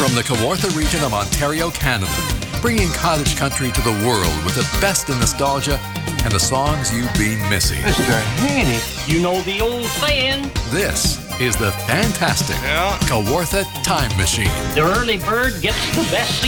From the Kawartha region of Ontario, Canada, bringing cottage country to the world with the best in nostalgia and the songs you've been missing. Mr. Haney. You know the old saying. This is the fantastic Kawartha Time Machine. The early bird gets the best